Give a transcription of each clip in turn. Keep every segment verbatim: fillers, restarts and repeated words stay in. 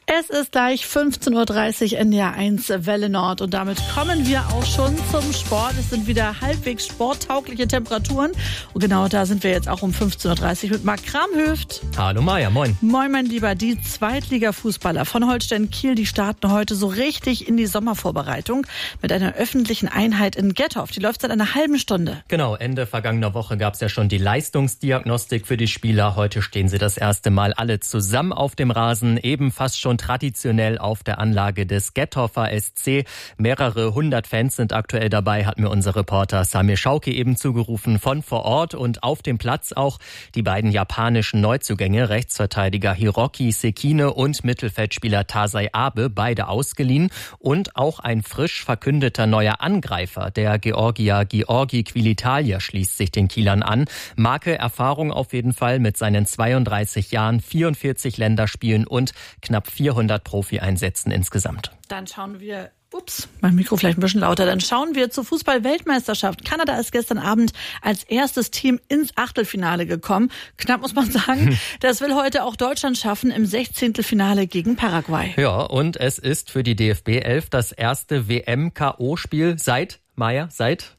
Es ist gleich fünfzehn Uhr dreißig N D R eins Welle Nord und damit kommen wir auch schon zum Sport. Es sind wieder halbwegs sporttaugliche Temperaturen und genau da sind wir jetzt auch um fünfzehn Uhr dreißig mit Marc Kramhöft. Hallo Maja, moin. Moin mein Lieber, die Zweitliga-Fußballer von Holstein Kiel, die starten heute so richtig in die Sommervorbereitung mit einer öffentlichen Einheit in Gethoff. Die läuft seit einer halben Stunde. Genau, Ende vergangener Woche gab es ja schon die Leistungsdiagnostik für die Spieler. Heute stehen sie das erste Mal alle zusammen auf dem Rasen, eben fast schon traditionell auf der Anlage des Gethoffer S C. Mehrere hundert Fans sind aktuell dabei, hat mir unser Reporter Samir Schauki eben zugerufen von vor Ort. Und auf dem Platz auch die beiden japanischen Neuzugänge, Rechtsverteidiger Hiroki Sekine und Mittelfeldspieler Tasei Abe, beide ausgeliehen. Und auch ein frisch verkündeter neuer Angreifer, der Georgier Georgi Quilitalia, schließt sich den Kielern an. Marke Erfahrung auf jeden Fall mit seinen zweiunddreißig Jahren, vierundvierzig Länderspielen und knapp vierhundert Profi-Einsätzen insgesamt. Dann schauen wir, ups, mein Mikro vielleicht ein bisschen lauter, dann schauen wir zur Fußball-Weltmeisterschaft. Kanada ist gestern Abend als erstes Team ins Achtelfinale gekommen. Knapp muss man sagen. Das will heute auch Deutschland schaffen im Sechzehntelfinale gegen Paraguay. Ja, und es ist für die D F B elf das erste W M-K O-Spiel seit, Maja, seit...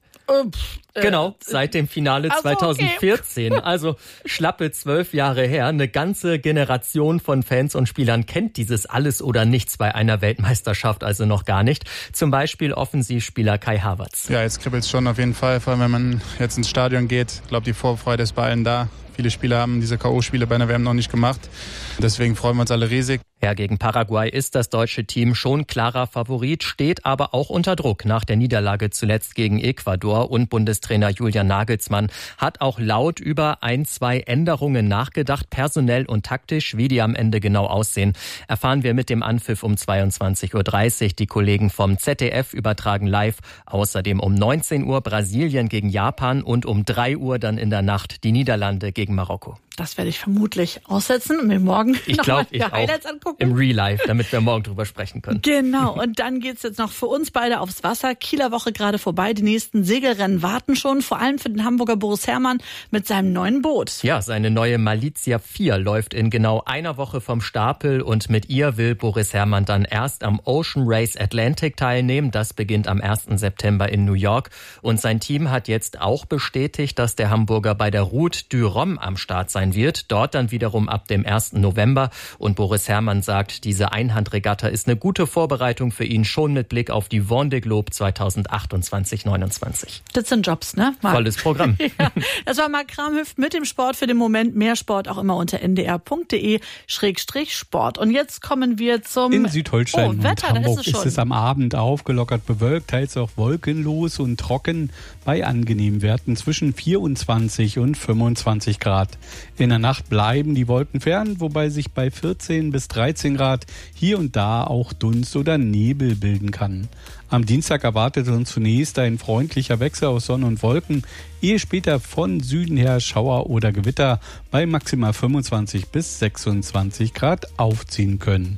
Genau, seit dem Finale also zweitausendvierzehn. Okay. Also schlappe zwölf Jahre her. Eine ganze Generation von Fans und Spielern kennt dieses Alles oder Nichts bei einer Weltmeisterschaft also noch gar nicht. Zum Beispiel Offensivspieler Kai Havertz. Ja, jetzt kribbelt's schon auf jeden Fall, vor allem wenn man jetzt ins Stadion geht. Ich glaube, die Vorfreude ist bei allen da. Viele Spieler haben diese K O-Spiele bei einer W M noch nicht gemacht. Deswegen freuen wir uns alle riesig. Ja, gegen Paraguay ist das deutsche Team schon klarer Favorit, steht aber auch unter Druck nach der Niederlage zuletzt gegen Ecuador. Und Bundestrainer Julian Nagelsmann hat auch laut über ein, zwei Änderungen nachgedacht, personell und taktisch. Wie die am Ende genau aussehen, erfahren wir mit dem Anpfiff um zweiundzwanzig Uhr dreißig. Die Kollegen vom Z D F übertragen live. Außerdem um neunzehn Uhr Brasilien gegen Japan und um drei Uhr dann in der Nacht die Niederlande gegen Marokko. Das werde ich vermutlich aussetzen und mir morgen ich nochmal die auch Highlights angucken. Im Real Life, damit wir morgen drüber sprechen können. Genau, und dann geht's jetzt noch für uns beide aufs Wasser. Kieler Woche gerade vorbei, die nächsten Segelrennen warten schon, vor allem für den Hamburger Boris Herrmann mit seinem neuen Boot. Ja, seine neue Malizia vier läuft in genau einer Woche vom Stapel und mit ihr will Boris Herrmann dann erst am Ocean Race Atlantic teilnehmen. Das beginnt am ersten September in New York und sein Team hat jetzt auch bestätigt, dass der Hamburger bei der Route du Rhum am Start sein wird. Dort dann wiederum ab dem ersten November. Und Boris Herrmann sagt, diese Einhandregatta ist eine gute Vorbereitung für ihn, schon mit Blick auf die Vendée Globe zweitausendachtundzwanzig neunundzwanzig. Das sind Jobs, ne? Marc? Volles Programm. Ja, das war Marc Kramhöft mit dem Sport für den Moment. Mehr Sport auch immer unter n d r punkt d e schrägstrich sport. Und jetzt kommen wir zum... In Südholstein oh, und Wetter, Hamburg da ist, es, ist es am Abend aufgelockert bewölkt, teils auch wolkenlos und trocken bei angenehmen Werten zwischen vierundzwanzig und fünfundzwanzig Grad. In der Nacht bleiben die Wolken fern, wobei sich bei vierzehn bis dreizehn Grad hier und da auch Dunst oder Nebel bilden kann. Am Dienstag erwartet uns zunächst ein freundlicher Wechsel aus Sonne und Wolken, ehe später von Süden her Schauer oder Gewitter bei maximal fünfundzwanzig bis sechsundzwanzig Grad aufziehen können.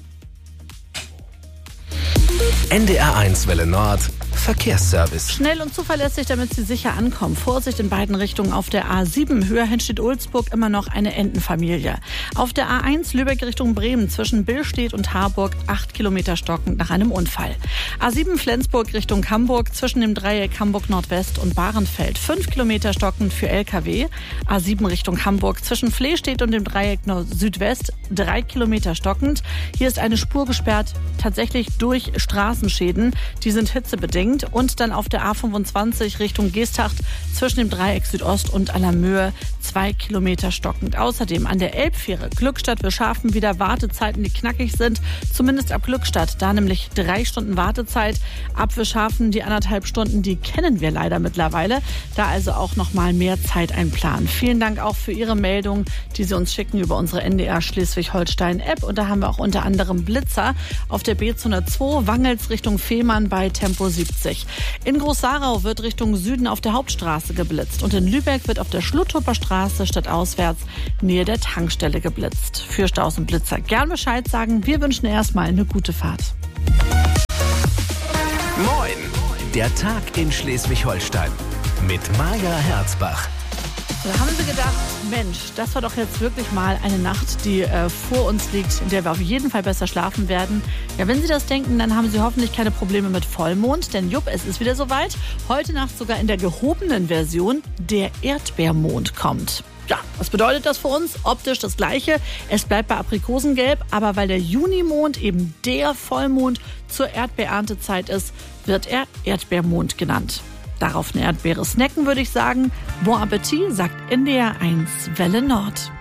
N D R eins Welle Nord Verkehrsservice. Schnell und zuverlässig, damit Sie sicher ankommen. Vorsicht in beiden Richtungen auf der A sieben. Höher hin steht Ulzburg immer noch eine Entenfamilie. Auf der A eins Lübeck Richtung Bremen zwischen Billstedt und Harburg acht Kilometer stockend nach einem Unfall. A sieben Flensburg Richtung Hamburg zwischen dem Dreieck Hamburg Nordwest und Bahrenfeld fünf Kilometer stockend für L K W. A sieben Richtung Hamburg zwischen Flehstedt und dem Dreieck Nord-Südwest drei Kilometer stockend. Hier ist eine Spur gesperrt, tatsächlich durch Straßenschäden. Die sind hitzebedingt. Und dann auf der A fünfundzwanzig Richtung Geesthacht zwischen dem Dreieck Südost und Allermöhe zwei Kilometer stockend. Außerdem an der Elbfähre Glückstadt wir schaffen wieder Wartezeiten, die knackig sind. Zumindest ab Glückstadt, da nämlich drei Stunden Wartezeit. Ab Wirschhafen die anderthalb Stunden, die kennen wir leider mittlerweile. Da also auch noch mal mehr Zeit einplanen. Vielen Dank auch für Ihre Meldung, die Sie uns schicken über unsere N D R Schleswig-Holstein-App. Und da haben wir auch unter anderem Blitzer auf der B zweihundertzwei, Wangels Richtung Fehmarn bei Tempo siebzig. In Groß-Sarau wird Richtung Süden auf der Hauptstraße geblitzt. Und in Lübeck wird auf der Schlutthupper Straße stadtauswärts nähe der Tankstelle geblitzt. Für Staus und Blitzer gern Bescheid sagen. Wir wünschen erstmal eine gute Fahrt. Moin, der Tag in Schleswig-Holstein mit Maja Herzbach. Da haben sie gedacht, Mensch, das war doch jetzt wirklich mal eine Nacht, die äh, vor uns liegt, in der wir auf jeden Fall besser schlafen werden. Ja, wenn Sie das denken, dann haben Sie hoffentlich keine Probleme mit Vollmond, denn jupp, es ist wieder soweit. Heute Nacht sogar in der gehobenen Version der Erdbeermond kommt. Ja, was bedeutet das für uns? Optisch das Gleiche. Es bleibt bei Aprikosengelb, aber weil der Junimond eben der Vollmond zur Erdbeererntezeit ist, wird er Erdbeermond genannt. Darauf eine Erdbeere snacken, würde ich sagen. Bon Appetit, sagt N D R eins Welle Nord.